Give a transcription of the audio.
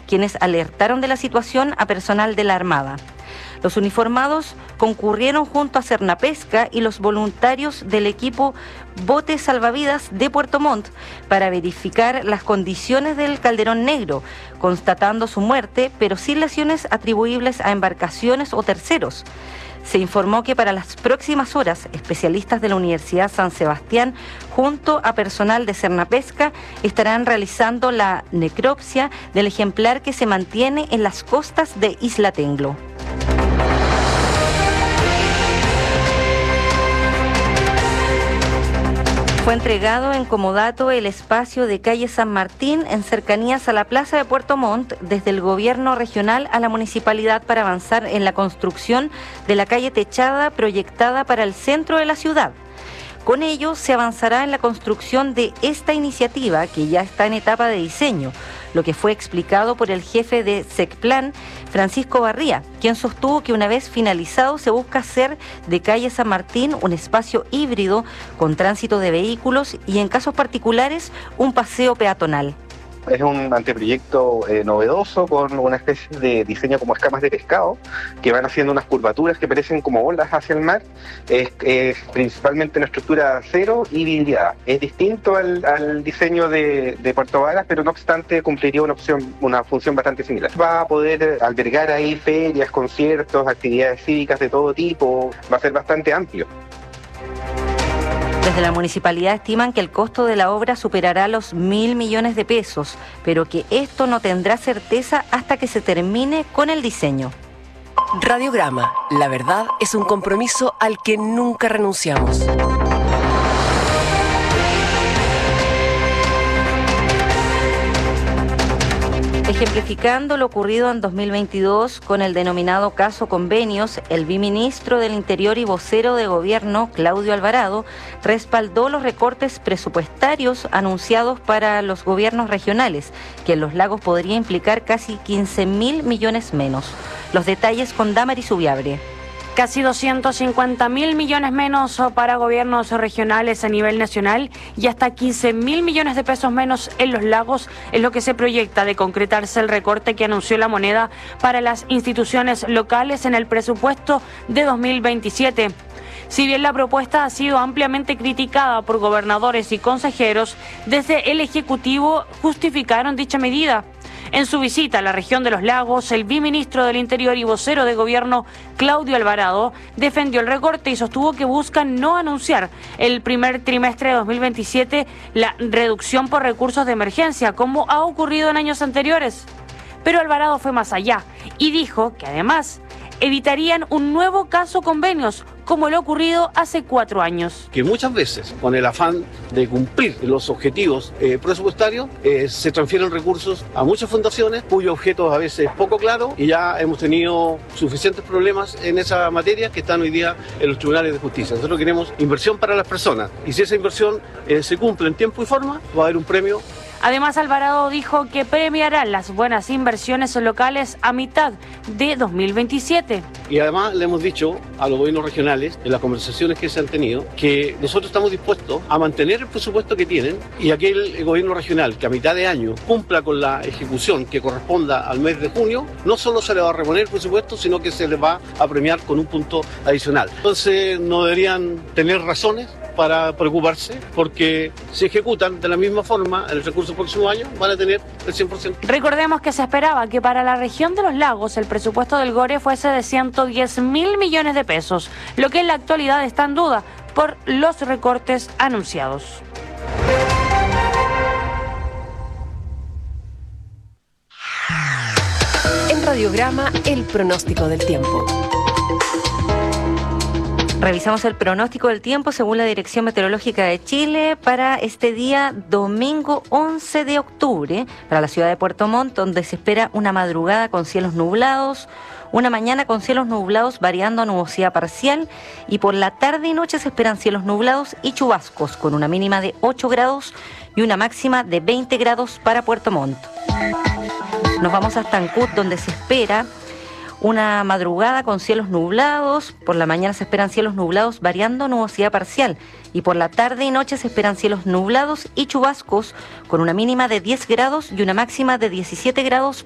quienes alertaron de la situación a personal de la Armada. Los uniformados concurrieron junto a Cernapesca y los voluntarios del equipo Botes Salvavidas de Puerto Montt para verificar las condiciones del Calderón Negro, constatando su muerte, pero sin lesiones atribuibles a embarcaciones o terceros. Se informó que para las próximas horas, especialistas de la Universidad San Sebastián, junto a personal de Cernapesca, estarán realizando la necropsia del ejemplar que se mantiene en las costas de Isla Tenglo. Fue entregado en comodato el espacio de calle San Martín en cercanías a la plaza de Puerto Montt desde el gobierno regional a la municipalidad para avanzar en la construcción de la calle techada proyectada para el centro de la ciudad. Con ello se avanzará en la construcción de esta iniciativa que ya está en etapa de diseño, lo que fue explicado por el jefe de SECPLAN, Francisco Barría, quien sostuvo que una vez finalizado se busca hacer de calle San Martín un espacio híbrido con tránsito de vehículos y en casos particulares un paseo peatonal. Es un anteproyecto novedoso con una especie de diseño como escamas de pescado que van haciendo unas curvaturas que parecen como olas hacia el mar. Es principalmente una estructura de acero y vidriada. Es distinto al diseño de Puerto Varas, pero no obstante cumpliría una función bastante similar. Va a poder albergar ahí ferias, conciertos, actividades cívicas de todo tipo. Va a ser bastante amplio. Desde la municipalidad estiman que el costo de la obra superará los 1.000 millones de pesos, pero que esto no tendrá certeza hasta que se termine con el diseño. Radiograma, la verdad es un compromiso al que nunca renunciamos. Ejemplificando lo ocurrido en 2022 con el denominado caso Convenios, el viceministro del Interior y vocero de Gobierno, Claudio Alvarado, respaldó los recortes presupuestarios anunciados para los gobiernos regionales, que en Los Lagos podría implicar casi 15.000 millones menos. Los detalles con Damaris Ubiabre. Casi 250.000 millones menos para gobiernos regionales a nivel nacional y hasta 15.000 millones de pesos menos en Los Lagos es lo que se proyecta de concretarse el recorte que anunció la moneda para las instituciones locales en el presupuesto de 2027. Si bien la propuesta ha sido ampliamente criticada por gobernadores y consejeros, desde el Ejecutivo justificaron dicha medida. En su visita a la región de Los Lagos, el viceministro del Interior y vocero de Gobierno, Claudio Alvarado, defendió el recorte y sostuvo que buscan no anunciar el primer trimestre de 2027 la reducción por recursos de emergencia, como ha ocurrido en años anteriores. Pero Alvarado fue más allá y dijo que además evitarían un nuevo caso Convenios, como lo ocurrido hace 4 años. Que muchas veces, con el afán de cumplir los objetivos presupuestarios, se transfieren recursos a muchas fundaciones cuyo objeto a veces es poco claro y ya hemos tenido suficientes problemas en esa materia que están hoy día en los tribunales de justicia. Nosotros queremos inversión para las personas y si esa inversión se cumple en tiempo y forma, va a haber un premio. Además, Alvarado dijo que premiará las buenas inversiones locales a mitad de 2027. Y además le hemos dicho a los gobiernos regionales, en las conversaciones que se han tenido, que nosotros estamos dispuestos a mantener el presupuesto que tienen y aquel gobierno regional que a mitad de año cumpla con la ejecución que corresponda al mes de junio, no solo se le va a reponer el presupuesto, sino que se les va a premiar con un punto adicional. Entonces no deberían tener razones para preocuparse, porque si ejecutan de la misma forma el recurso del próximo año, van a tener el 100%. Recordemos que se esperaba que para la región de Los Lagos el presupuesto del GORE fuese de 110.000 millones de pesos, lo que en la actualidad está en duda por los recortes anunciados. En Radiograma, el pronóstico del tiempo. Revisamos el pronóstico del tiempo según la Dirección Meteorológica de Chile para este día domingo 11 de octubre para la ciudad de Puerto Montt, donde se espera una madrugada con cielos nublados, una mañana con cielos nublados variando a nubosidad parcial y por la tarde y noche se esperan cielos nublados y chubascos con una mínima de 8 grados y una máxima de 20 grados para Puerto Montt. Nos vamos hasta Ancud, donde se espera una madrugada con cielos nublados, por la mañana se esperan cielos nublados variando nubosidad parcial y por la tarde y noche se esperan cielos nublados y chubascos con una mínima de 10 grados y una máxima de 17 grados